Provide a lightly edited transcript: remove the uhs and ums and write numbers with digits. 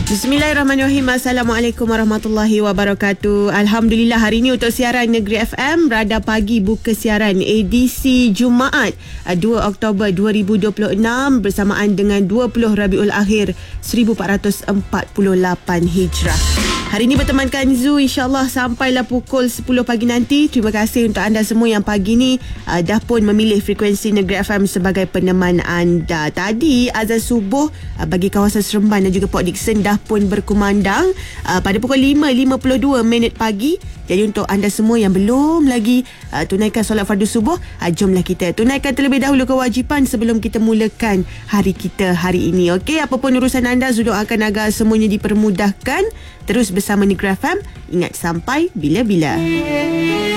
Bismillahirrahmanirrahim. Assalamualaikum warahmatullahi wabarakatuh. Alhamdulillah, hari ini untuk siaran Negeri FM, Radar Pagi buka siaran edisi Jumaat 2 Oktober 2026 bersamaan dengan 20 Rabiul Akhir 1448 Hijrah. Hari ini bertemankan Zu, insyaAllah sampailah pukul 10 pagi nanti. Terima kasih untuk anda semua yang pagi ni dah pun memilih frekuensi Negeri FM sebagai peneman anda. Tadi azan subuh bagi kawasan Seremban dan juga Port Dickson dah pun berkumandang pada pukul 5.52 pagi. Jadi untuk anda semua yang belum lagi tunaikan solat fardu subuh, jomlah kita tunaikan terlebih dahulu kewajipan sebelum kita mulakan hari kita hari ini. Okey, apapun urusan anda, Zu doakan agar semuanya dipermudahkan. Terus bersama Negeri FM, ingat sampai bila-bila.